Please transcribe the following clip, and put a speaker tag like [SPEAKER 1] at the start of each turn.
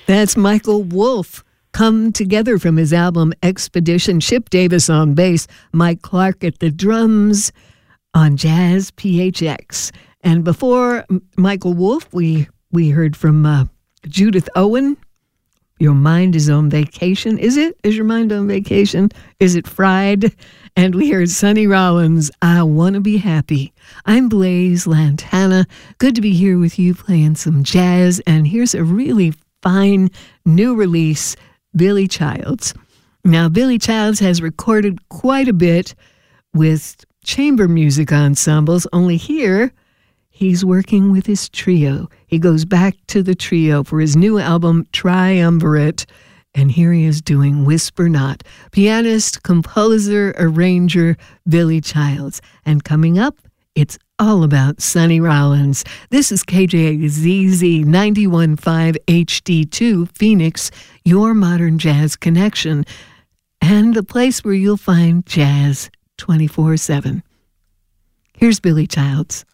[SPEAKER 1] That's Michael Wolff. Come Together from his album Expedition. Chip Davis on bass, Mike Clark at the drums on Jazz PHX. And before Michael Wolff, we heard from Judith Owen. Your mind is on vacation. Is it? Is your mind on vacation? Is it fried? And we heard Sonny Rollins, I Want to Be Happy. I'm Blaze Lantana. Good to be here with you playing some jazz. And here's a really fine new release, Billy Childs. Now, Billy Childs has recorded quite a bit with chamber music ensembles, only here he's working with his trio. He goes back to the trio for his new album, Triumvirate, and here he is doing Whisper Not. Pianist, composer, arranger, Billy Childs. And coming up, it's all about Sonny Rollins. This is KJZZ 91.5 HD2 Phoenix, your modern jazz connection, and the place where you'll find jazz 24/7. Here's Billy Childs.